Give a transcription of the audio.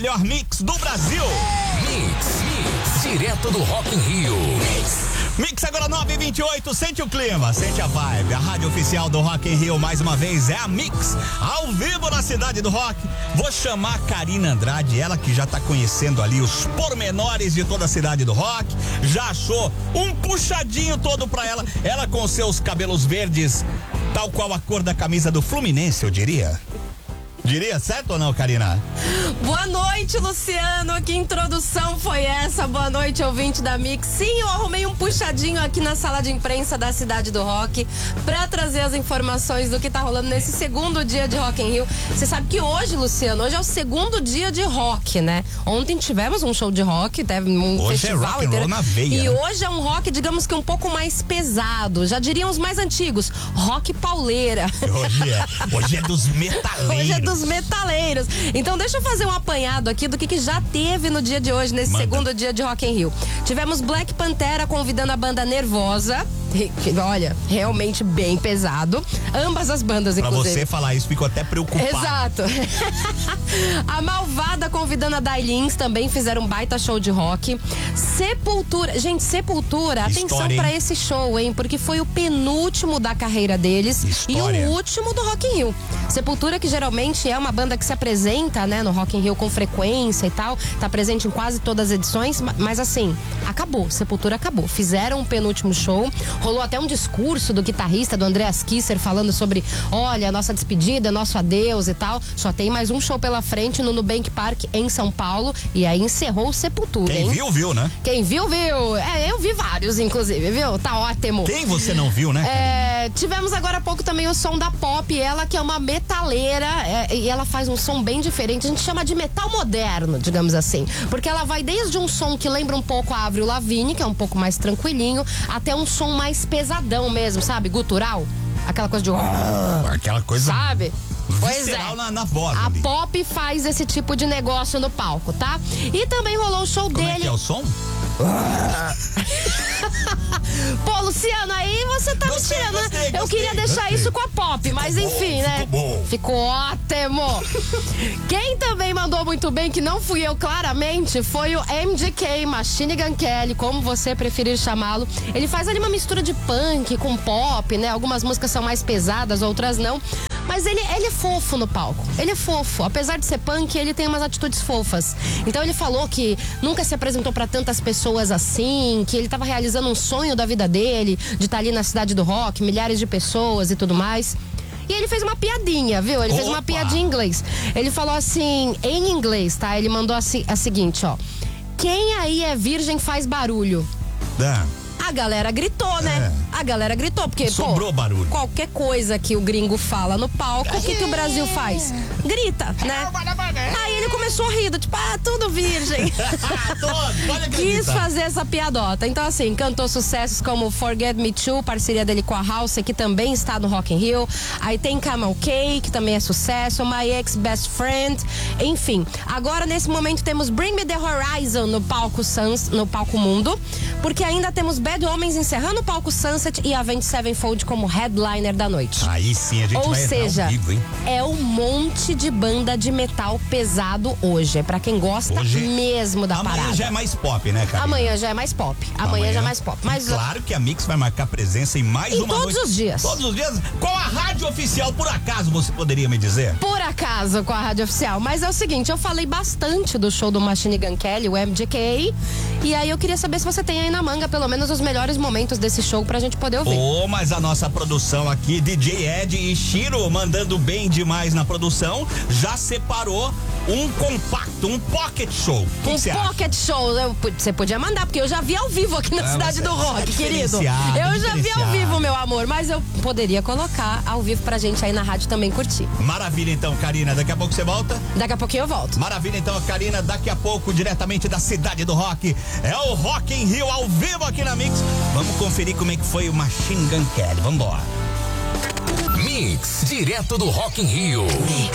melhor mix do Brasil. Mix, direto do Rock in Rio. Mix agora 9h28, sente o clima, sente a vibe. A rádio oficial do Rock in Rio mais uma vez é a Mix, ao vivo na cidade do rock. Vou chamar a Karina Andrade, ela que já tá conhecendo ali os pormenores de toda a cidade do rock, já achou um puxadinho todo pra ela, ela com seus cabelos verdes, tal qual a cor da camisa do Fluminense, eu diria. Diria certo ou não, Karina? Boa noite, Luciano. Que introdução foi essa? Boa noite, ouvinte da Mix. Sim, eu arrumei um puxadinho aqui na sala de imprensa da Cidade do Rock pra trazer as informações do que tá rolando nesse segundo dia de Rock in Rio. Você sabe que hoje, Luciano, hoje é o segundo dia de rock, né? Ontem tivemos um show de rock, teve um hoje festival é rock and roll na veia, e né? hoje é um rock, digamos que um pouco mais pesado. Já diriam os mais antigos, rock pauleira. Hoje é dos metaleiros. Hoje é dos metaleiros. Então deixa eu fazer um apanhado aqui do que já teve no dia de hoje, nesse segundo dia de Rock in Rio. Tivemos Black Pantera convidando a banda Nervosa. Olha, realmente bem pesado. Ambas as bandas, inclusive. Pra você falar isso, ficou até preocupado. Exato. A Malvada convidando a Dailins, também fizeram um baita show de rock. Sepultura, gente, Sepultura, atenção pra esse show, hein? Porque foi o penúltimo da carreira deles e o último do Rock in Rio. Sepultura, que geralmente é uma banda que se apresenta, né, no Rock in Rio com frequência e tal, tá presente em quase todas as edições, mas assim, acabou, Sepultura acabou. Fizeram um penúltimo show. Rolou até um discurso do guitarrista, do Andreas Kisser, falando sobre, olha, nossa despedida, nosso adeus e tal. Só tem mais um show pela frente no Nubank Park, em São Paulo. E aí encerrou o Sepultura, Quem viu, viu, né? Quem viu, viu. Eu vi vários, inclusive, viu? Tá ótimo. Quem você não viu, né? Tivemos agora há pouco também o som da Pop, ela que é uma metaleira, e ela faz um som bem diferente. A gente chama de metal moderno, digamos assim. Porque ela vai desde um som que lembra um pouco a Avril Lavigne, que é um pouco mais tranquilinho, até um som mais pesadão mesmo, sabe? Gutural. Aquela coisa de... Aquela coisa... Sabe? Pois é. Na voz a ali. Pop faz esse tipo de negócio no palco, tá? E também rolou o show Como dele... é que é o som? Pô, Luciano, aí você tá me tirando, né? Eu queria deixar isso com a Pop, mas enfim, né? Ficou ótimo. Quem também mandou muito bem, que não fui eu claramente, foi o MGK, Machine Gun Kelly, como você preferir chamá-lo. Ele faz ali uma mistura de punk com pop, né? Algumas músicas são mais pesadas, outras não. Mas ele é fofo no palco. Ele é fofo. Apesar de ser punk, ele tem umas atitudes fofas. Então ele falou que nunca se apresentou pra tantas pessoas assim, que ele tava realizando um sonho da vida dele, de estar ali na cidade do rock, milhares de pessoas e tudo mais. E ele fez uma piadinha, viu? Ele fez uma piadinha em inglês. Ele falou assim, em inglês, tá? Ele mandou assim, a seguinte, ó. Quem aí é virgem faz barulho? A galera gritou, né? A galera gritou, porque, sobrou barulho. Qualquer coisa que o gringo fala no palco, o que o Brasil faz? Grita, né? Aí ele começou rindo, tipo, tudo virgem. Quis fazer essa piadota. Então, assim, cantou sucessos como Forget Me Too, parceria dele com a House, que também está no Rock in Rio. Aí tem Camel K, que também é sucesso, My Ex Best Friend, enfim. Agora, nesse momento, temos Bring Me The Horizon no palco no palco Mundo, porque ainda temos Bad Homens encerrando o palco Sunset e Avenged Sevenfold como headliner da noite. Aí sim a gente vai seja, ao vivo, hein? É um monte de banda de metal pesado hoje. É pra quem gosta mesmo da parada. Amanhã já é mais pop, né, cara? Amanhã já é mais pop. Amanhã já é mais pop. Mas claro que a Mix vai marcar presença em mais uma noite. Todos os dias. Todos os dias? Qual a rádio oficial, por acaso, você poderia me dizer? Por acaso, com a rádio oficial. Mas é o seguinte, eu falei bastante do show do Machine Gun Kelly, o MGK. E aí eu queria saber se você tem aí na manga, pelo menos, os melhores momentos desse show pra gente poder ouvir. Mas a nossa produção aqui, DJ Ed e Shiro, mandando bem demais na produção, já separou um compacto, um pocket show. Um pocket show, você podia mandar, porque eu já vi ao vivo aqui na Cidade do Rock, querido. Eu já vi ao vivo, meu amor, mas eu poderia colocar ao vivo pra gente aí na rádio também curtir. Maravilha, então, Karina, daqui a pouco você volta? Daqui a pouquinho eu volto. Maravilha, então, Karina, daqui a pouco, diretamente da Cidade do Rock, é o Rock in Rio ao vivo aqui na Mix. Vamos conferir como é que foi o Machine Gun Kelly, vambora. Mix, direto do Rock in Rio. Mix.